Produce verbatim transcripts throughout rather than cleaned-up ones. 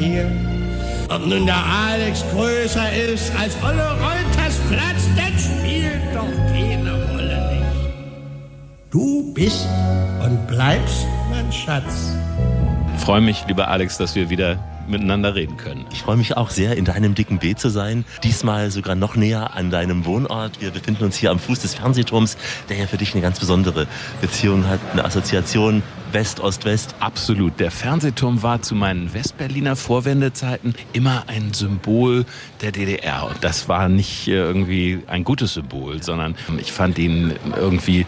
hier. Ob nun der Alex größer ist als Olle Reuters Platz, das spielt doch keine Rolle nicht. Du bist und bleibst mein Schatz. Ich freue mich, lieber Alex, dass wir wieder miteinander reden können. Ich freue mich auch sehr, in deinem dicken B zu sein. Diesmal sogar noch näher an deinem Wohnort. Wir befinden uns hier am Fuß des Fernsehturms, der ja für dich eine ganz besondere Beziehung hat, eine Assoziation West, Ost, West. Absolut. Der Fernsehturm war zu meinen Westberliner Vorwendezeiten immer ein Symbol der D D R. Und das war nicht irgendwie ein gutes Symbol, sondern ich fand ihn irgendwie... Äh,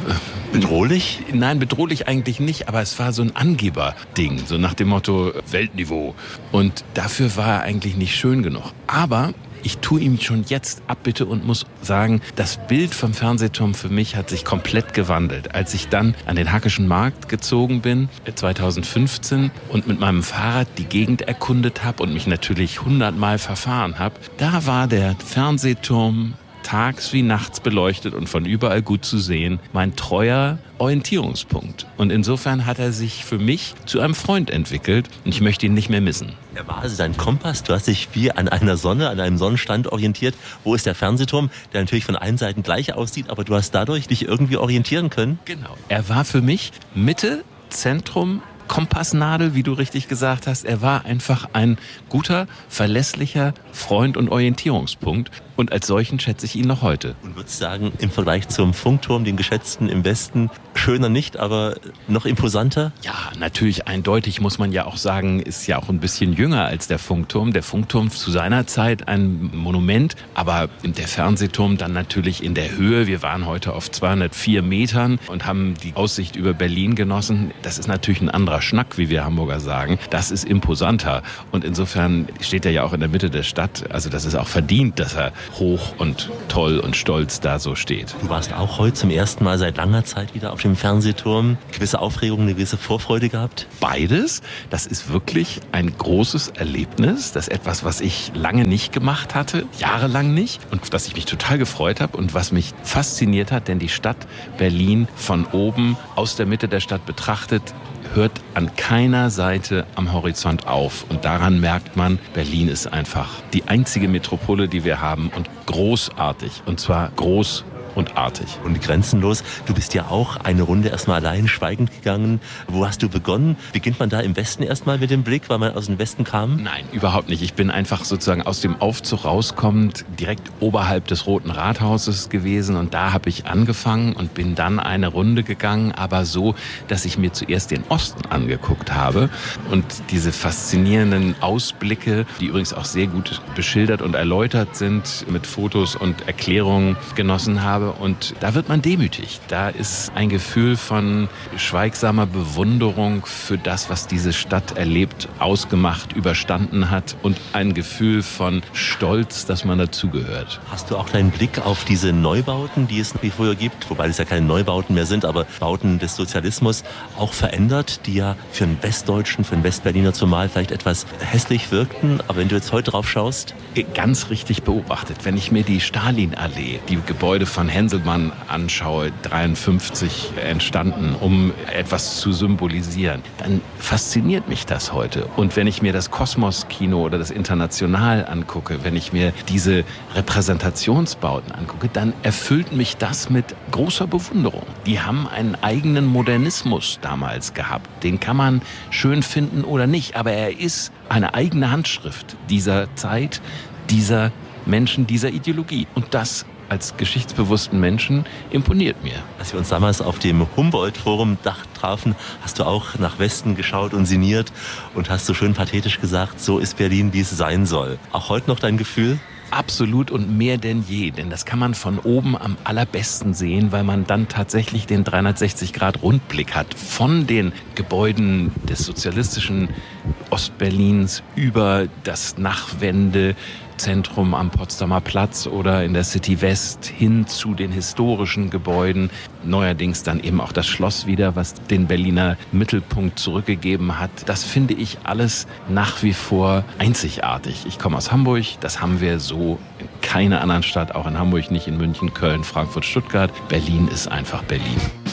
bedrohlich? Nein, bedrohlich eigentlich nicht, aber es war so ein Angeberding, so nach dem Motto Weltniveau. Und dafür war er eigentlich nicht schön genug. Aber ich tue ihm schon jetzt Abbitte und muss sagen, das Bild vom Fernsehturm für mich hat sich komplett gewandelt. Als ich dann an den Hackischen Markt gezogen bin, zweitausendfünfzehn, und mit meinem Fahrrad die Gegend erkundet habe und mich natürlich hundertmal verfahren habe, da war der Fernsehturm tags wie nachts beleuchtet und von überall gut zu sehen, mein treuer Orientierungspunkt. Und insofern hat er sich für mich zu einem Freund entwickelt und ich möchte ihn nicht mehr missen. Er war also dein Kompass, du hast dich wie an einer Sonne, an einem Sonnenstand orientiert. Wo ist der Fernsehturm, der natürlich von allen Seiten gleich aussieht, aber du hast dadurch dich irgendwie orientieren können? Genau. Er war für mich Mitte, Zentrum, Kompassnadel, wie du richtig gesagt hast. Er war einfach ein guter, verlässlicher Freund und Orientierungspunkt. Und als solchen schätze ich ihn noch heute. Und würdest sagen, im Vergleich zum Funkturm, den geschätzten im Westen, schöner nicht, aber noch imposanter? Ja, natürlich eindeutig muss man ja auch sagen, ist ja auch ein bisschen jünger als der Funkturm. Der Funkturm zu seiner Zeit ein Monument, aber der Fernsehturm dann natürlich in der Höhe. Wir waren heute auf zweihundertvier Metern und haben die Aussicht über Berlin genossen. Das ist natürlich ein anderer Schnack, wie wir Hamburger sagen. Das ist imposanter. Und insofern steht er ja auch in der Mitte der Stadt. Also das ist auch verdient, dass er hoch und toll und stolz da so steht. Du warst auch heute zum ersten Mal seit langer Zeit wieder auf dem Fernsehturm. Gewisse Aufregung, eine gewisse Vorfreude gehabt? Beides. Das ist wirklich ein großes Erlebnis. Das ist etwas, was ich lange nicht gemacht hatte, jahrelang nicht. Und was ich mich total gefreut habe und was mich fasziniert hat, denn die Stadt Berlin von oben aus der Mitte der Stadt betrachtet, hört an keiner Seite am Horizont auf. Und daran merkt man, Berlin ist einfach die einzige Metropole, die wir haben und großartig. Und zwar groß und artig. Und grenzenlos. Du bist ja auch eine Runde erstmal allein schweigend gegangen. Wo hast du begonnen? Beginnt man da im Westen erstmal mit dem Blick, weil man aus dem Westen kam? Nein, überhaupt nicht. Ich bin einfach sozusagen aus dem Aufzug rauskommend direkt oberhalb des Roten Rathauses gewesen und da habe ich angefangen und bin dann eine Runde gegangen, aber so, dass ich mir zuerst den Osten angeguckt habe und diese faszinierenden Ausblicke, die übrigens auch sehr gut beschildert und erläutert sind, mit Fotos und Erklärungen genossen habe. Und da wird man demütig. Da ist ein Gefühl von schweigsamer Bewunderung für das, was diese Stadt erlebt, ausgemacht, überstanden hat und ein Gefühl von Stolz, dass man dazugehört. Hast du auch deinen Blick auf diese Neubauten, die es wie früher gibt, wobei es ja keine Neubauten mehr sind, aber Bauten des Sozialismus, auch verändert, die ja für einen Westdeutschen, für einen Westberliner zumal vielleicht etwas hässlich wirkten, aber wenn du jetzt heute drauf schaust? Ganz richtig beobachtet. Wenn ich mir die Stalinallee, die Gebäude von Henselmann anschaue, dreiundfünfzig entstanden, um etwas zu symbolisieren, dann fasziniert mich das heute. Und wenn ich mir das Kosmos-Kino oder das International angucke, wenn ich mir diese Repräsentationsbauten angucke, dann erfüllt mich das mit großer Bewunderung. Die haben einen eigenen Modernismus damals gehabt. Den kann man schön finden oder nicht, aber er ist eine eigene Handschrift dieser Zeit, dieser Menschen, dieser Ideologie. Und das als geschichtsbewussten Menschen imponiert mir. Als wir uns damals auf dem Humboldt-Forum-Dach trafen, hast du auch nach Westen geschaut und sinniert und hast so schön pathetisch gesagt, so ist Berlin, wie es sein soll. Auch heute noch dein Gefühl? Absolut und mehr denn je, denn das kann man von oben am allerbesten sehen, weil man dann tatsächlich den dreihundertsechzig Grad Rundblick hat von den Gebäuden des sozialistischen Ostberlins über das Nachwende Zentrum am Potsdamer Platz oder in der City West hin zu den historischen Gebäuden. Neuerdings dann eben auch das Schloss wieder, was den Berliner Mittelpunkt zurückgegeben hat. Das finde ich alles nach wie vor einzigartig. Ich komme aus Hamburg, das haben wir so in keiner anderen Stadt, auch in Hamburg nicht, in München, Köln, Frankfurt, Stuttgart. Berlin ist einfach Berlin.